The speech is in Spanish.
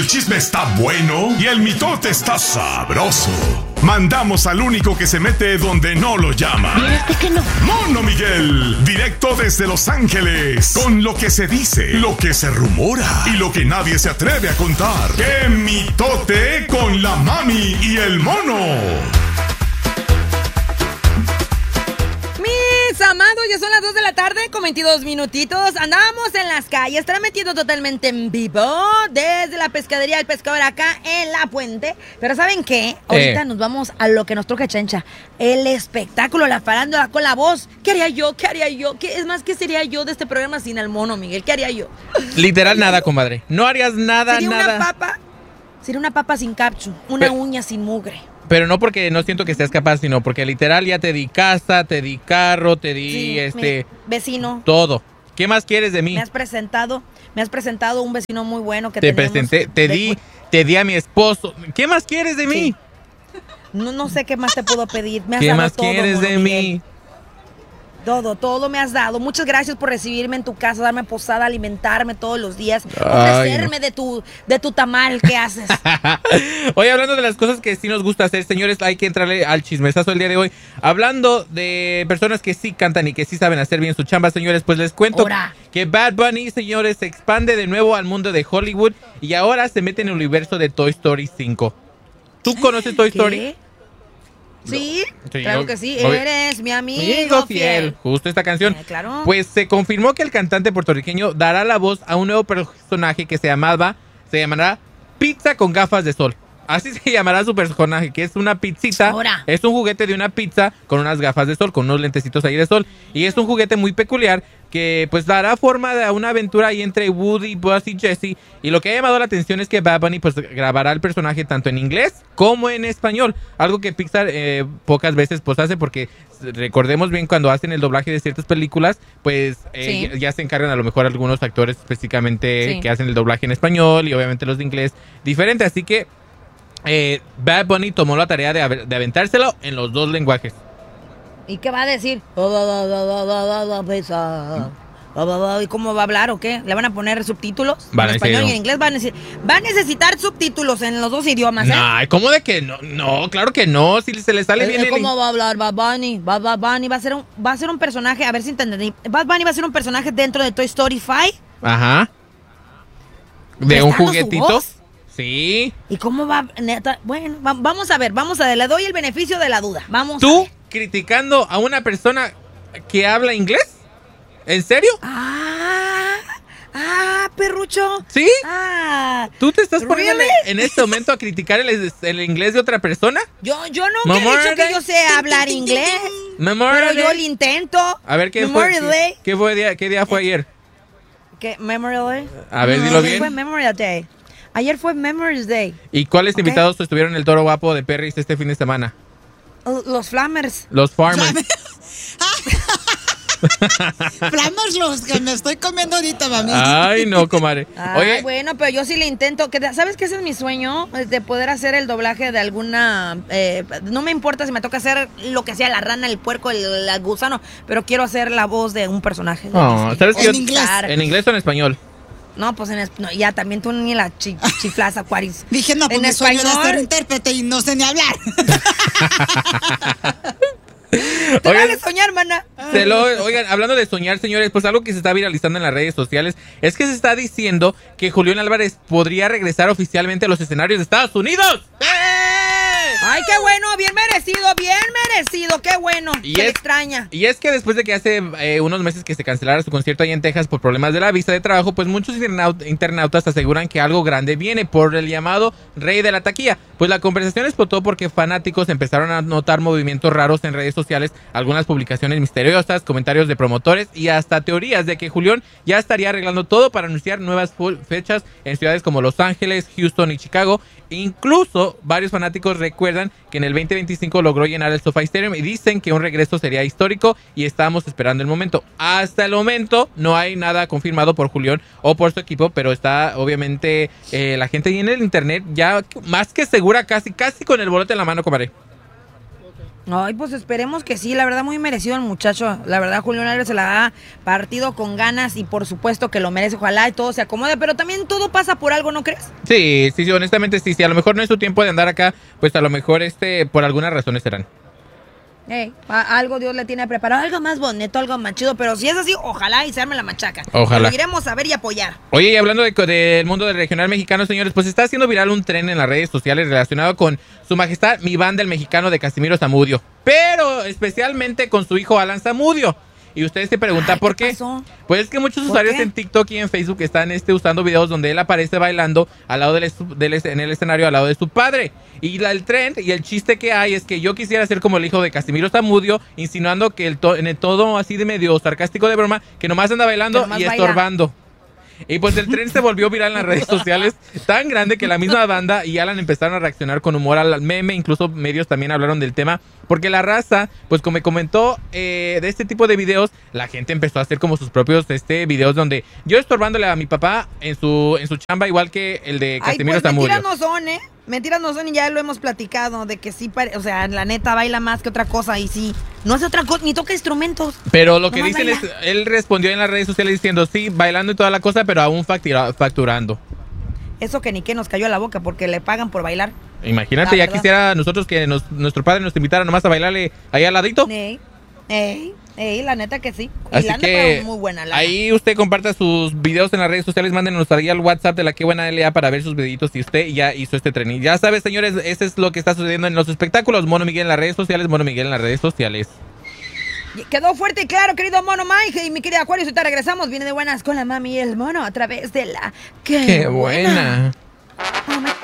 El chisme está bueno y el mitote está sabroso. Mandamos al único que se mete donde no lo llama. ¿Viste que no? Mono Miguel, directo desde Los Ángeles, con lo que se dice, lo que se rumora y lo que nadie se atreve a contar. ¡Qué mitote con la mami y el mono! Mis amados, ya son las 2 de la tarde con 22 minutitos. Andábamos en las calles, transmitiendo totalmente en vivo desde la pescadería del pescador acá en La Puente. Pero ¿saben qué? Ahorita nos vamos a lo que nos toca, Chencha. El espectáculo, la farándula con la voz. ¿Qué haría yo? ¿Qué haría yo? Es más, ¿qué sería yo de este programa sin el mono, Miguel? ¿Qué haría yo? Literal nada, comadre. No harías nada, Sería una papa sin capsu, una uña sin mugre. Pero no porque no siento que seas capaz, sino porque literal ya te di casa, te di carro, te di vecino. Todo. ¿Qué más quieres de mí? Me has presentado un vecino muy bueno que te presenté, te di a mi esposo. ¿Qué más quieres de mí? No sé qué más te puedo pedir. Me has ¿Qué dado más todo, quieres de mí? Todo me has dado. Muchas gracias por recibirme en tu casa, darme posada, alimentarme todos los días, ofrecerme de tu tamal que haces. Hoy hablando de las cosas que sí nos gusta hacer, señores, hay que entrarle al chismesazo el día de hoy. Hablando de personas que sí cantan y que sí saben hacer bien su chamba, señores, pues les cuento que Bad Bunny, señores, se expande de nuevo al mundo de Hollywood y ahora se mete en el universo de Toy Story 5. ¿Tú conoces Toy Story? Sí, claro que sí, eres mi amigo fiel. Justo esta canción. Claro. Pues se confirmó que el cantante puertorriqueño dará la voz a un nuevo personaje que se llamará Pizza con gafas de sol. Así se llamará su personaje, que es una pizzita. Es un juguete de una pizza con unas gafas de sol, con unos lentecitos ahí de sol. Y es un juguete muy peculiar que pues dará forma de una aventura ahí entre Woody, Buzz y Jessie. Y lo que ha llamado la atención es que Bad Bunny pues grabará el personaje tanto en inglés como en español. Algo que Pixar pocas veces pues hace, porque recordemos bien cuando hacen el doblaje de ciertas películas, pues ya se encargan a lo mejor algunos actores específicamente que hacen el doblaje en español y obviamente los de inglés diferente. Así que Bad Bunny tomó la tarea de aventárselo en los dos lenguajes. ¿Y qué va a decir? ¿Y cómo va a hablar o qué? ¿Le van a poner subtítulos? En español y en inglés va a necesitar subtítulos en los dos idiomas, ¿eh? Ay, ¿cómo de que no? No, claro que no. Si se le sale bien. ¿Cómo va a hablar Bad Bunny? Bad Bunny va a ser un personaje, a ver si entendí. Bad Bunny va a ser un personaje dentro de Toy Story 5. Ajá. ¿De un juguetito? Sí. ¿Y cómo va? Neta, bueno, vamos a ver, le doy el beneficio de la duda. ¿Tú criticando a una persona que habla inglés? ¿En serio? Perrucho. ¿Sí? ¿Tú te estás poniendo en este momento a criticar el inglés de otra persona? Yo nunca he dicho que yo sé hablar inglés. Pero yo lo intento. A ver, ¿qué día fue ayer? ¿Qué? Memorial Day. A ver, dilo bien. Fue Memorial Day. Ayer fue Memories Day. ¿Y cuáles invitados estuvieron en el Toro Guapo de Perris este fin de semana? Los Flammers. Los Farmers. Flammers los que me estoy comiendo ahorita, mami. Ay, no, comadre. Oye, bueno, pero yo sí le intento. ¿Sabes qué? Ese es mi sueño, de poder hacer el doblaje de alguna... no me importa si me toca hacer lo que sea, la rana, el puerco, el gusano, pero quiero hacer la voz de un personaje. ¿Sabes qué? ¿En inglés? ¿En inglés o en español? No, pues ya también tú ni la chiflas, Aquaris. Dije, no, pues en mi sueño español era ser intérprete y no sé ni hablar. Te vale soñar, hermana. Oigan, hablando de soñar, señores, pues algo que se está viralizando en las redes sociales es que se está diciendo que Julián Álvarez podría regresar oficialmente a los escenarios de Estados Unidos. Ay, qué bueno, bien merecido, qué bueno, que le extraña. Y es que después de que hace unos meses que se cancelara su concierto allá en Texas por problemas de la visa de trabajo, pues muchos internautas aseguran que algo grande viene por el llamado rey de la taquilla. Pues la conversación explotó porque fanáticos empezaron a notar movimientos raros en redes sociales, algunas publicaciones misteriosas, comentarios de promotores y hasta teorías de que Julián ya estaría arreglando todo para anunciar nuevas fechas en ciudades como Los Ángeles, Houston y Chicago. Incluso varios fanáticos recuerdan que en el 2025 logró llenar el SoFi Stadium y dicen que un regreso sería histórico y estábamos esperando el momento. Hasta el momento no hay nada confirmado por Julián o por su equipo, pero está obviamente la gente ahí en el internet ya más que segura, casi con el boleto en la mano, comadre. Ay, pues esperemos que sí, la verdad muy merecido el muchacho. La verdad Julián Álvarez se la ha partido con ganas y por supuesto que lo merece. Ojalá y todo se acomode, pero también todo pasa por algo, ¿no crees? Sí, honestamente sí. A lo mejor no es su tiempo de andar acá, pues a lo mejor por algunas razones serán. Algo Dios le tiene preparado, algo más bonito, algo más chido, pero si es así, ojalá y se arme la machaca. Ojalá. Lo iremos a ver y apoyar. Oye, y hablando del mundo del regional mexicano, señores, pues está haciendo viral un tren en las redes sociales relacionado con Su Majestad Mi Banda el Mexicano de Casimiro Zamudio, pero especialmente con su hijo Alan Zamudio. Y ustedes se preguntan por qué. Pasó? Pues es que muchos usuarios en TikTok y en Facebook están usando videos donde él aparece bailando al lado en el escenario al lado de su padre. Y el trend y el chiste que hay es que yo quisiera ser como el hijo de Casimiro Zamudio, insinuando que en el todo así de medio sarcástico de broma, que nomás anda bailando y estorbando. Y pues el tren se volvió viral en las redes sociales, tan grande que la misma banda y Alan empezaron a reaccionar con humor al meme, incluso medios también hablaron del tema, porque la raza, pues como me comentó de este tipo de videos, la gente empezó a hacer como sus propios videos donde yo estorbándole a mi papá en su chamba, igual que el de Casimiro Zamudio. Mentiras no son y ya lo hemos platicado de que sí, o sea, la neta baila más que otra cosa y sí, no hace otra cosa, ni toca instrumentos. Pero lo que dicen es, él respondió en las redes sociales diciendo, sí, bailando y toda la cosa, pero aún facturando. Eso que ni que nos cayó a la boca porque le pagan por bailar. Imagínate, ya quisiera nosotros que nuestro padre nos invitara nomás a bailarle ahí al ladito. La neta que sí. Así y la que muy buena, ahí usted comparta sus videos en las redes sociales, mándenos ahí al WhatsApp de la Que Buena LA para ver sus videitos si usted ya hizo este tren. Y ya sabes, señores, ese es lo que está sucediendo en los espectáculos. Mono Miguel en las redes sociales, Mono Miguel en las redes sociales. Quedó fuerte y claro, querido Mono Mike y mi querida Acuario. Si te regresamos, viene de buenas con la mami y el mono a través de la ¡Qué buena!